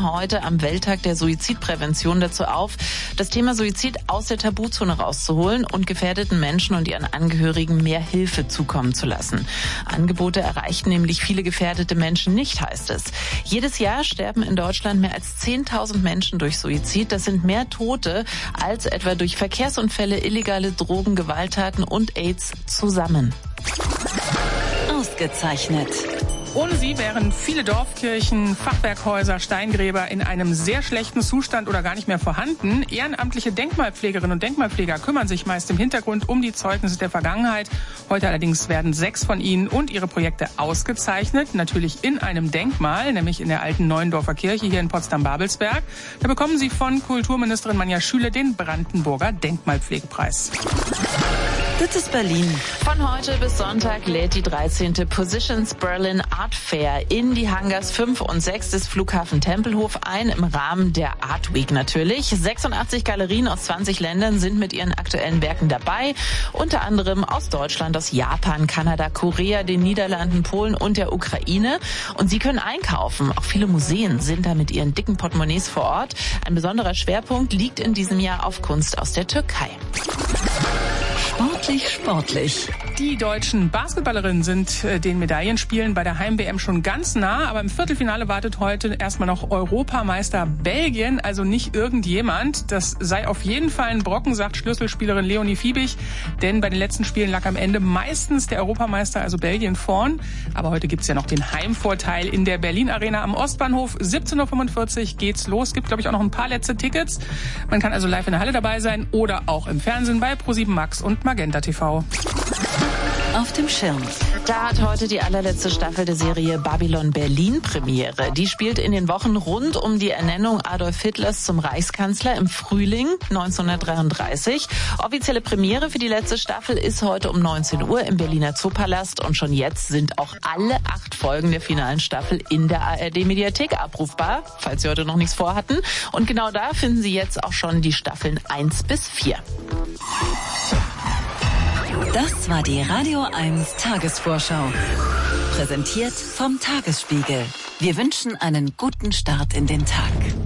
heute am Welttag der Suizidprävention dazu auf, das Thema Suizid aus der Tabuzone rauszuholen und gefährdeten Menschen und ihren Angehörigen mehr Hilfe zukommen zu lassen. Angebote erreichen nämlich viele gefährdete Menschen nicht, heißt es. Jedes Jahr sterben in Deutschland mehr als 10.000 Menschen durch Suizid. Das sind mehr Tote als etwa durch Verkehrsunfälle, illegale Drogen, Gewalttaten und AIDS zusammen. Ausgezeichnet. Ohne sie wären viele Dorfkirchen, Fachwerkhäuser, Steingräber in einem sehr schlechten Zustand oder gar nicht mehr vorhanden. Ehrenamtliche Denkmalpflegerinnen und Denkmalpfleger kümmern sich meist im Hintergrund um die Zeugnisse der Vergangenheit. Heute allerdings werden 6 von ihnen und ihre Projekte ausgezeichnet. Natürlich in einem Denkmal, nämlich in der alten Neuendorfer Kirche hier in Potsdam-Babelsberg. Da bekommen sie von Kulturministerin Manja Schüle den Brandenburger Denkmalpflegepreis. Das ist Berlin. Von heute bis Sonntag lädt die 13. Positions Berlin Art Fair in die Hangars 5 und 6 des Flughafen Tempelhof ein, im Rahmen der Art Week natürlich. 86 Galerien aus 20 Ländern sind mit ihren aktuellen Werken dabei, unter anderem aus Deutschland, aus Japan, Kanada, Korea, den Niederlanden, Polen und der Ukraine. Und Sie können einkaufen. Auch viele Museen sind da mit ihren dicken Portemonnaies vor Ort. Ein besonderer Schwerpunkt liegt in diesem Jahr auf Kunst aus der Türkei. Sportlich. Die deutschen Basketballerinnen sind den Medaillenspielen bei der Heim-WM schon ganz nah, aber im Viertelfinale wartet heute erstmal noch Europameister Belgien, also nicht irgendjemand. Das sei auf jeden Fall ein Brocken, sagt Schlüsselspielerin Leonie Fiebig, denn bei den letzten Spielen lag am Ende meistens der Europameister, also Belgien, vorn. Aber heute gibt's ja noch den Heimvorteil in der Berlin Arena am Ostbahnhof. 17:45 Uhr geht's los. Gibt, glaube ich, auch noch ein paar letzte Tickets. Man kann also live in der Halle dabei sein oder auch im Fernsehen bei ProSieben Max und Magenta TV. Auf dem Schirm. Da hat heute die allerletzte Staffel der Serie Babylon Berlin Premiere. Die spielt in den Wochen rund um die Ernennung Adolf Hitlers zum Reichskanzler im Frühling 1933. Offizielle Premiere für die letzte Staffel ist heute um 19 Uhr im Berliner Zoopalast. Und schon jetzt sind auch alle 8 Folgen der finalen Staffel in der ARD-Mediathek abrufbar, falls Sie heute noch nichts vorhatten. Und genau da finden Sie jetzt auch schon die Staffeln 1 bis 4. Das war die Radio 1 Tagesvorschau. Präsentiert vom Tagesspiegel. Wir wünschen einen guten Start in den Tag.